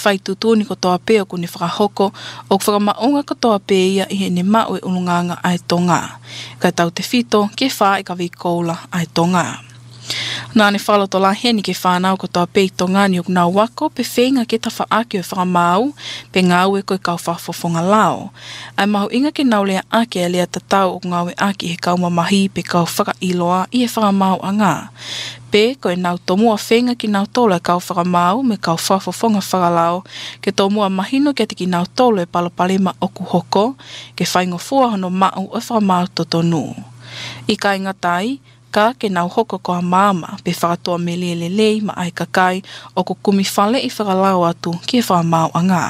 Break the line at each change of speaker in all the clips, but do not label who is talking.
whai tutuni ko toa peo ku ni whakahoko o whakamaunga ko toa pe ia i he ne mau e ununganga ai tonga. Ka tau te whito ke wha i ka wikoula ai tonga. Nā ne whaloto la heni ke whanau ko toa pei tonga ni o nā wako pe whenga ke ta whaaki o whakamau pe ngau e koe kau whafofonga lao. Ai mahu inga ke nau lea ake a lea tatau o ngau e aki he kau mamahi pe kau whakailoa i he whakamau a ngā. Pe koe nau tomua whenga ki nau tolo e kau whakamau me kau whafofonga whakalao ke tomua mahino ke te ki nau tolo e palopalema oku hoko ke whaingo fua hono mau o whakamau totonu. I kai ngatai, ka ke nau hoko ko a māma pe whakatoa me lelelei ma ai kakai o ko kumi whale i whakalau atu ki e whakamau a ngā.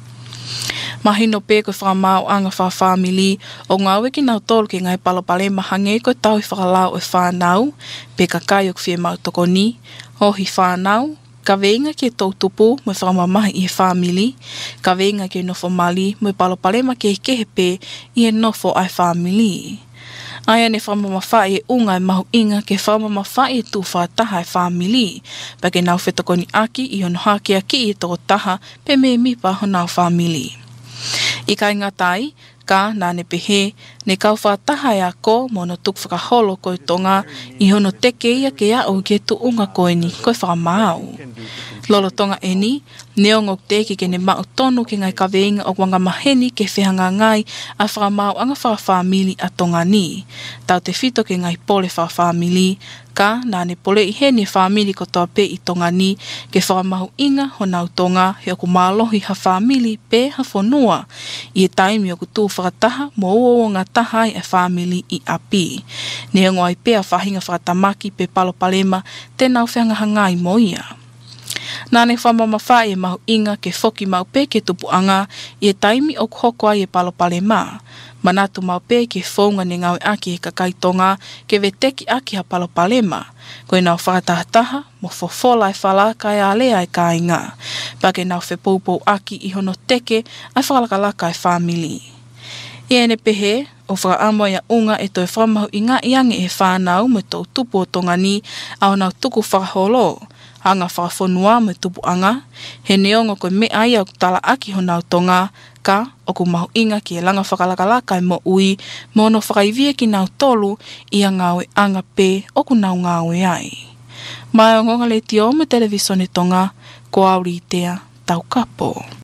Mahino pe ko whakamau anga whawhamili o ngau e ki nau tolu ki ngai palopale mahange ko tau i whakalau e whanau pe kakai o kwhie mau toko ni o hi whanau ka veinga ki e tau tupu me whakamamahi i he whamili ka veinga ki e nofo mali me palopale ma ke kehe pe i he nofo ai whamili. Aia ne whamamawhai e unga e mahu inga ke whamamawhai e tū whataha e whamili pa ke nau whetokoni aki i hono hake a ki i toko taha pe me mipa honau whamili. I kai ngatai, ka nāne pehe, ne kau whataha e a ko mono tuk whakaholo koe tonga i hono teke ia ke au ke tu unga koe ni koe whakamau. Lolo tonga eni, neongo teki ke ne mau tonu ke ngai kaweinga o wanga maheni ke whihanga ngai a whakamau anga whawhamili a tonga ni. Tau te whito ke ngai pole whawhamili, ka nāne pole i heni whamili ko toa pe i tonga ni ke whakamahu inga ho nau tonga he oku mālohi ha whamili pe ha whanua i e taimi oku tū whakataha mo uo ngā tahai e whamili i api. Neongo ai pe a whahinga whakatamaki pe palopalema te nau whianga hangai mo ia. Nāne whamamawhai e mahu inga ke whoki mau pe ke tupuanga i e taimi o hoko ai e palopale mā. Manatu mau pe ke whaunga ne ngau e aki he kakaitonga ke veteki aki ha palopale mā. Koe nau whakatahataha mo whofola e whalaka e alea e kāinga. Pa ke nau whepoupou aki i hono teke ai whakalakalaka e whamili. I ene pehe, o whakaamua ia unga e toi whamahu i ngā iange e whanau me tō tupu o tonga ni au nau tuku whakaholo. Anga whakafonua me tupuanga, he neongo koe me ai au tala aki ho nau tonga, ka oku mahu inga ki e langa whakalakalaka e mo ui, mo no whakaivia ki nau tolu i a ngau e anga pe oku nau ngau e ai. Mai o ngonga le tio me televisione tonga, ko auri tea tau kapo.